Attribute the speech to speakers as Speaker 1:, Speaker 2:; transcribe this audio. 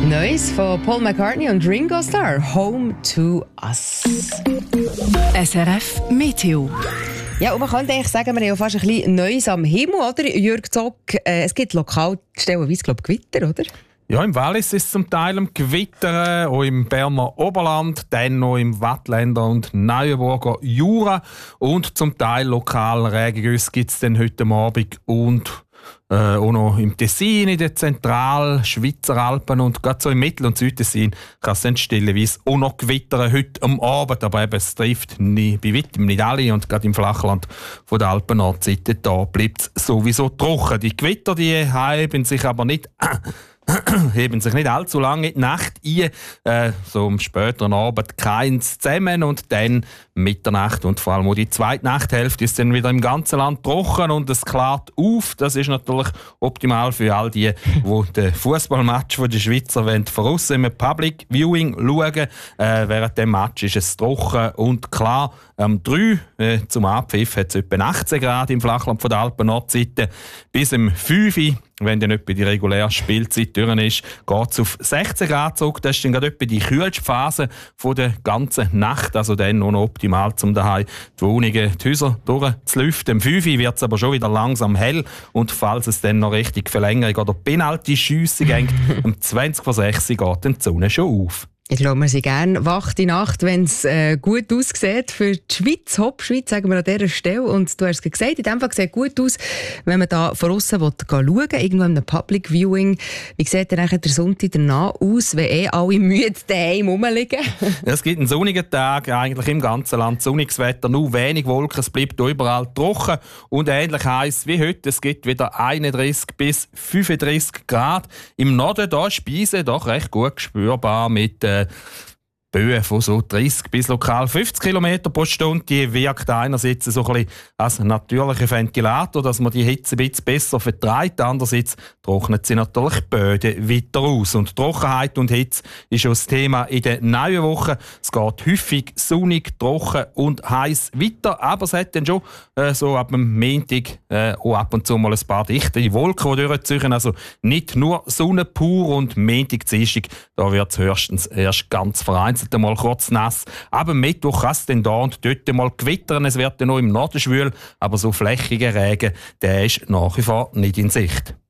Speaker 1: Neues von Paul McCartney und Ringo Starr, Home to Us.
Speaker 2: SRF Meteo.
Speaker 1: Ja, und man könnte eigentlich sagen, wir haben ja fast ein bisschen Neues am Himmel, oder? Jürg Zock, es gibt lokal stellenweise, glaube ich, Gewitter, oder?
Speaker 3: Ja, im Wallis ist es zum Teil am Gewittern, auch im Berner Oberland, dann noch im Wattländer und Neuenburger Jura und zum Teil lokal Regengüsse gibt es dann heute Abend und auch noch im Tessin, in den Zentralschweizer Alpen und gerade so im Mittel- und Südtessin kann es dann stellenweise auch noch gewittern heute am Abend, aber eben, es trifft bei weitem nicht alle und gerade im Flachland von der Alpen-Nordseite da bleibt es sowieso trocken. Die Gewitter, die heben sich aber nicht heben sich nicht allzu lange in die Nacht ein, so am späteren Abend keins zusammen und dann Mitternacht und vor allem auch die zweite Nachthälfte ist dann wieder im ganzen Land trocken und es klart auf. Das ist natürlich optimal für all die den Fußballmatch der Schweizer voraus im Public Viewing schauen. Während dem Match ist es trocken und klar. Am 3 zum Abpfiff hat es etwa 18 Grad im Flachland von der Alpen-Nordseite. Bis am 5 wenn dann etwa die reguläre Spielzeit durch ist, geht es auf 16 Grad zurück. Das ist dann gerade etwa die kühlste Phase der ganzen Nacht. Also dann noch optimal, um daheim die Wohnungen, die Häuser durchzulüften. Am 5 wird es aber schon wieder langsam hell. Und falls es dann noch richtig Verlängerung oder Penalty-Schüsse geht, um 20 vor 6 geht dann die Sonne schon auf.
Speaker 1: Ich glaube, wir sind gerne wach die Nacht, wenn es gut aussieht. Für die Schweiz, Hauptschweiz, sagen wir an dieser Stelle. Und du hast es gesagt, in dem Fall sieht es gut aus, wenn man da von aussen schauen will, irgendwo in einem Public Viewing. Wie sieht dann der Sonntag danach aus, wenn alle müde daheim rumliegen?
Speaker 3: Es gibt einen sonnigen Tag, eigentlich im ganzen Land. Sonniges Wetter, nur wenig Wolken, es bleibt überall trocken. Und ähnlich heisst wie heute, es gibt wieder 31 bis 35 Grad. Im Norden da Speisen doch recht gut spürbar mit Böen von so 30 bis lokal 50 km pro Stunde. Die wirkt einerseits so ein bisschen als natürlicher Ventilator, dass man die Hitze ein bisschen besser vertreibt. Andererseits trocknet sie natürlich die Böden weiter aus. Und Trockenheit und Hitze ist auch das Thema in der neuen Woche. Es geht häufig sonnig, trocken und heiß weiter. Aber es hat dann schon so ab dem Montag auch ab und zu mal ein paar dichte Wolken, die durchziehen. Also nicht nur Sonne pur und Montag, Dienstag, da wird es höchstens erst ganz vereinzelt mal kurz nass. Aber am Mittwoch kann es dann da und dort mal gewittern. Es wird dann noch im Norden schwül, aber so flächiger Regen, der ist nach wie vor nicht in Sicht.